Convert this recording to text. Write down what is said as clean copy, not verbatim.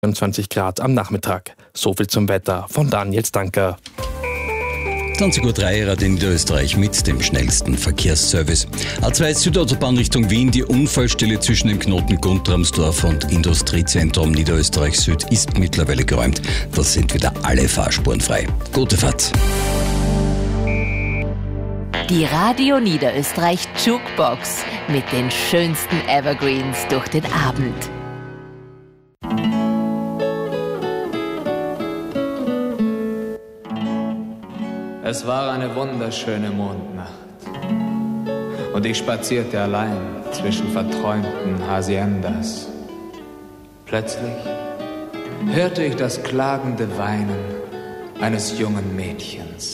20 Grad am Nachmittag. So viel zum Wetter von Daniel Stanker. 20.03 Uhr in Niederösterreich mit dem schnellsten Verkehrsservice. A2 Südautobahn Richtung Wien, die Unfallstelle zwischen dem Knoten Guntramsdorf und Industriezentrum Niederösterreich Süd ist mittlerweile geräumt. Da sind wieder alle Fahrspuren frei. Gute Fahrt. Die Radio Niederösterreich Jukebox mit den schönsten Evergreens durch den Abend. Es war eine wunderschöne Mondnacht und ich spazierte allein zwischen verträumten Haciendas. Plötzlich hörte ich das klagende Weinen eines jungen Mädchens.